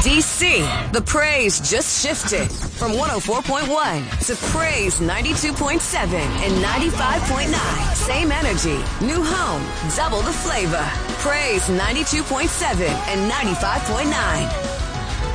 DC, the praise just shifted from 104.1 to praise 92.7 and 95.9. Same energy, new home, double the flavor. Praise 92.7 and 95.9.